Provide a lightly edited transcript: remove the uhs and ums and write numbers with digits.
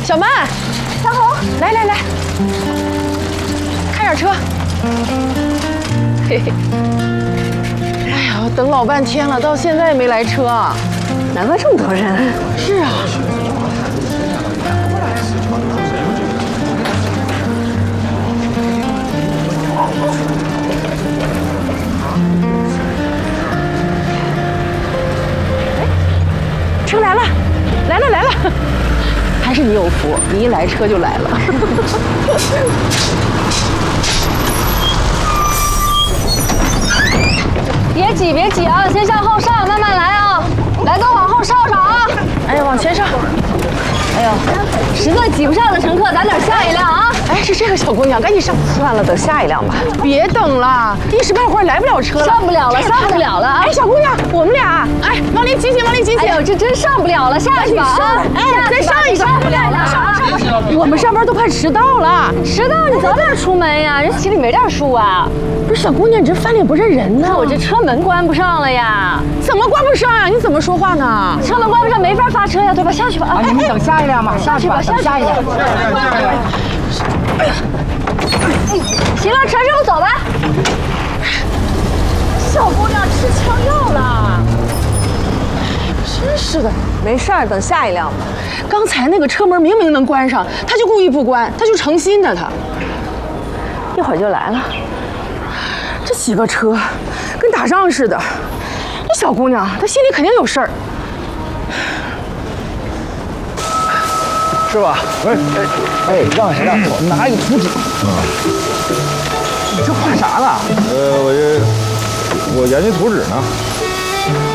小曼， 小红， 来，开点车。嘿嘿。哎呀，我等老半天了，到现在也没来车， 难怪这么多人。 是啊。车来了，来了，还是你有福，你一来车就来了。 别挤啊，先上后上，慢慢来啊，来都往后稍稍啊。 哎呀，往前上。 哎呦，实在挤不上的乘客，咱等下一辆啊。 哎，是这个小姑娘，赶紧上。 算了，等下一辆吧。 别等了，一时半会儿来不了车了。 上不了了啊！ 哎，小姑娘，我们俩，哎，往里挤。 哎呦，这真上不了了，下去吧啊！ 哎，再上一个， 上不了了啊！ 我们上班都快迟到了。 迟到你早点出门呀，人心里没点数啊！ 不是小姑娘，你这翻脸不认人呢。 我这车门关不上了呀。 怎么关不上啊？你怎么说话呢？ 车门关不上，没法发车呀，对吧？下去吧。 啊，你们等下一辆吧，下去吧，等下一辆。 行了，乘上走吧。 小姑娘吃枪药了。真是的， 没事儿，等下一辆吧。 刚才那个车门明明能关上，他就故意不关，他就诚心的他。 一会儿就来了。 这几个车，跟打仗似的。这小姑娘，她心里肯定有事儿。 是吧？让我拿一个图纸。你这画啥呢？ 我研究图纸呢。